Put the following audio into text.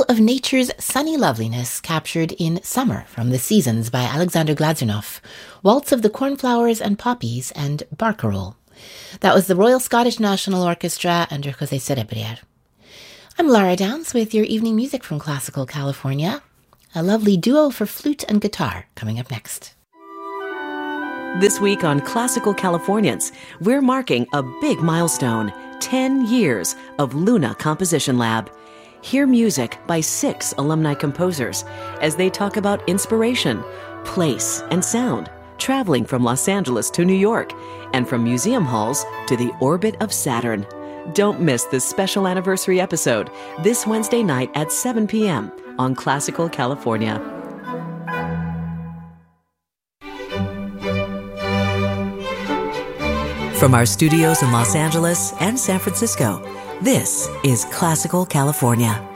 full of nature's sunny loveliness captured in Summer from the Seasons by Alexander Glazunov, Waltz of the Cornflowers and Poppies, and Barcarolle. That was the Royal Scottish National Orchestra under José Cerebrier. I'm Lara Downs with your evening music from Classical California. A lovely duo for flute and guitar coming up next. This week on Classical Californians, we're marking a big milestone, 10 years of Luna Composition Lab. Hear music by 6 alumni composers as they talk about inspiration, place, and sound, traveling from Los Angeles to New York, and from museum halls to the orbit of Saturn. Don't miss this special anniversary episode this Wednesday night at 7 p.m. on Classical California. From our studios in Los Angeles and San Francisco, this is Classical California.